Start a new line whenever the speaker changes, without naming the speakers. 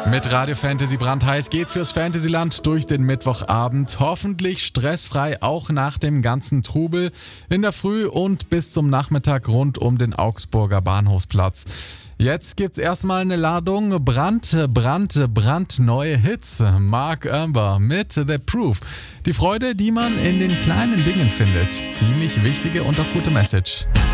Mit Radio Fantasy brandheiß geht's fürs Fantasyland durch den Mittwochabend. Hoffentlich stressfrei, auch nach dem ganzen Trubel in der Früh und bis zum Nachmittag rund um den Augsburger Bahnhofsplatz. Jetzt gibt's erstmal eine Ladung brandneue Hits. Mark Amber mit The Proof. Die Freude, die man in den kleinen Dingen findet. Ziemlich wichtige und auch gute Message.